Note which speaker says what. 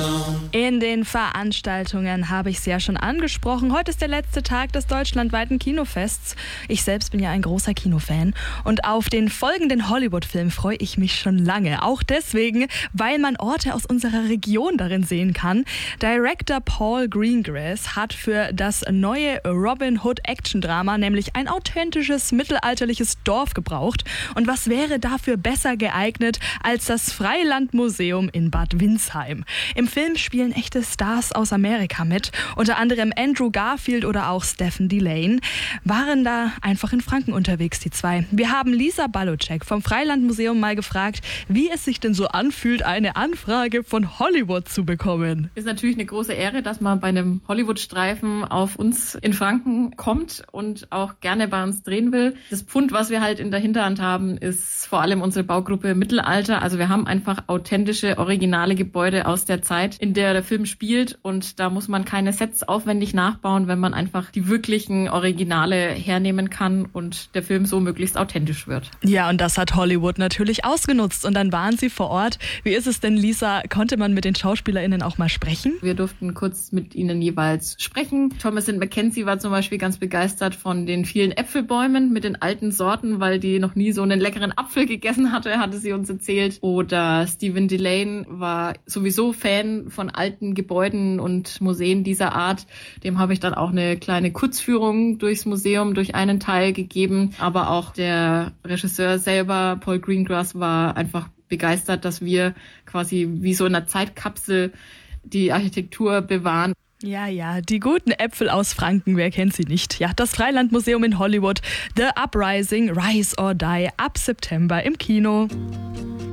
Speaker 1: In den Veranstaltungen habe ich es ja schon angesprochen. Heute ist der letzte Tag des deutschlandweiten Kinofests. Ich selbst bin ja ein großer Kinofan. Und auf den folgenden Hollywood-Film freue ich mich schon lange. Auch deswegen, weil man Orte aus unserer Region darin sehen kann. Director Paul Greengrass hat für das neue Robin Hood-Action-Drama nämlich ein authentisches mittelalterliches Dorf gebraucht. Und was wäre dafür besser geeignet als das Freilandmuseum in Bad Windsheim? Im Film spielen echte Stars aus Amerika mit, unter anderem Andrew Garfield oder auch Stephen Dillane. Waren da einfach in Franken unterwegs, die zwei. Wir haben Lisa Balocek vom Freilandmuseum mal gefragt, wie es sich denn so anfühlt, eine Anfrage von Hollywood zu bekommen.
Speaker 2: Ist natürlich eine große Ehre, dass man bei einem Hollywood-Streifen auf uns in Franken kommt und auch gerne bei uns drehen will. Das Pfund, was wir halt in der Hinterhand haben, ist vor allem unsere Baugruppe Mittelalter. Also wir haben einfach authentische, originale Gebäude aus der Zeit, in der der Film spielt, und da muss man keine Sets aufwendig nachbauen, wenn man einfach die wirklichen Originale hernehmen kann und der Film so möglichst authentisch wird.
Speaker 1: Ja, und das hat Hollywood natürlich ausgenutzt und dann waren sie vor Ort. Wie ist es denn, Lisa? Konnte man mit den SchauspielerInnen auch mal sprechen?
Speaker 2: Wir durften kurz mit ihnen jeweils sprechen. Thomasin McKenzie war zum Beispiel ganz begeistert von den vielen Äpfelbäumen mit den alten Sorten, weil die noch nie so einen leckeren Apfel gegessen hatte sie uns erzählt. Oder Stephen Dillane war sowieso Fan von alten Gebäuden und Museen dieser Art. Dem habe ich dann auch eine kleine Kurzführung durchs Museum, durch einen Teil gegeben. Aber auch der Regisseur selber, Paul Greengrass, war einfach begeistert, dass wir quasi wie so in einer Zeitkapsel die Architektur bewahren.
Speaker 1: Ja, die guten Äpfel aus Franken, wer kennt sie nicht? Ja, das Freilandmuseum in Hollywood, The Uprising, Rise or Die, ab September im Kino.